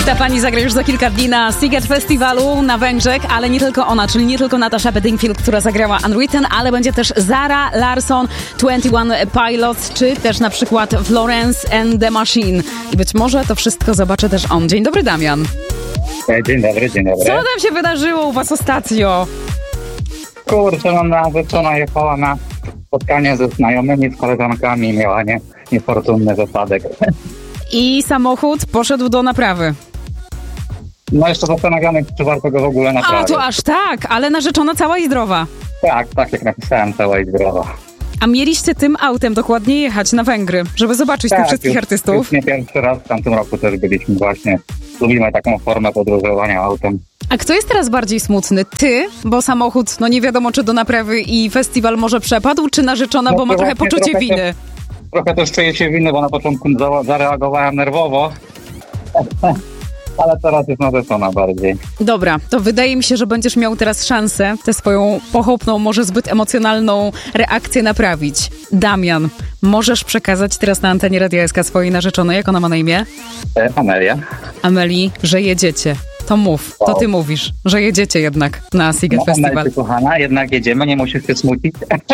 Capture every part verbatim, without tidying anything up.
Ta pani zagra już za kilka dni na Sziget Festiwalu na Węgrzech, ale nie tylko ona, czyli nie tylko Natasha Bedingfield, która zagrała Unwritten, ale będzie też Zara Larsson, twenty one Pilots, czy też na przykład Florence and the Machine. I być może to wszystko zobaczy też on. Dzień dobry, Damian. Dzień dobry, dzień dobry. Co tam się wydarzyło u was ostatnio? Kurczę, no narzeczona jechała na spotkanie ze znajomymi, z koleżankami, miała nie, niefortunny wypadek. I samochód poszedł do naprawy. No jeszcze zastanawiamy, czy warto go w ogóle A naprawić. to aż tak, ale narzeczona cała i zdrowa. Tak, tak jak napisałem, cała i zdrowa. A mieliście tym autem dokładnie jechać na Węgry, żeby zobaczyć Tak, tych wszystkich już, artystów? Już nie pierwszy raz, w tamtym roku też byliśmy właśnie. Lubimy taką formę podróżowania autem. A kto jest teraz bardziej smutny? Ty, bo samochód, no nie wiadomo czy do naprawy i festiwal może przepadł, czy narzeczona, No bo ma to trochę właśnie poczucie trochę winy? Trochę też czuję się winny, bo na początku za- zareagowałem nerwowo. Ale teraz jest narzeczona bardziej. Dobra, to wydaje mi się, że będziesz miał teraz szansę tę swoją pochopną, może zbyt emocjonalną reakcję naprawić. Damian, możesz przekazać teraz na antenie Radia S K swojej narzeczonej, jak ona ma na imię? E, Amelia. Ameli, że jedziecie. To mów, to ty mówisz, że jedziecie jednak na Sziget No, Festival. Amelcia, kochana, jednak jedziemy, nie musisz się smucić.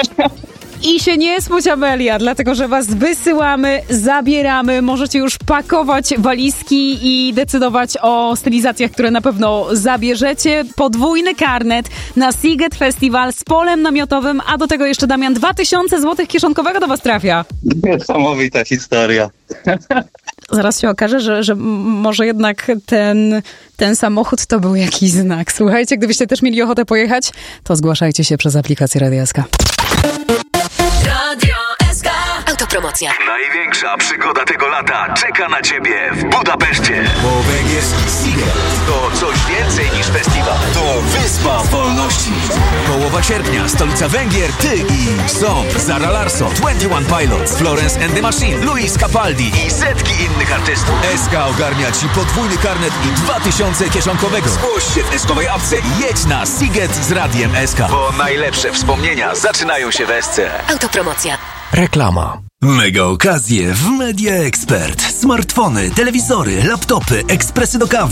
I się nie smuć, Amelia, dlatego że was wysyłamy, zabieramy, możecie już pakować walizki i decydować o stylizacjach, które na pewno zabierzecie. Podwójny karnet na Sziget Festival z polem namiotowym, a do tego jeszcze, Damian, dwa tysiące złotych kieszonkowego do was trafia. Niesamowita historia. Zaraz się okaże, że, że m- może jednak ten, ten samochód to był jakiś znak. Słuchajcie, gdybyście też mieli ochotę pojechać, to zgłaszajcie się przez aplikację Radia S K. Radio S K. Autopromocja. Największa przygoda tego lata czeka na Ciebie w Budapeszcie. Bo Węgier Sziget To coś więcej niż festiwal. to wyspa wolności. Połowa sierpnia, stolica Węgier, ty i są Zara Larsson, twenty one Pilots, Florence and the Machine, Luis Capaldi I setki innych artystów. S K ogarnia ci podwójny karnet i dwa tysiące kieszonkowego. Zgłoś się w eskowej apce i jedź na Sziget z Radiem S K. Bo najlepsze wspomnienia zaczynają się w Esce. Autopromocja. Reklama. Mega okazje w Media Expert. Smartfony, telewizory, laptopy, ekspresy do kawy.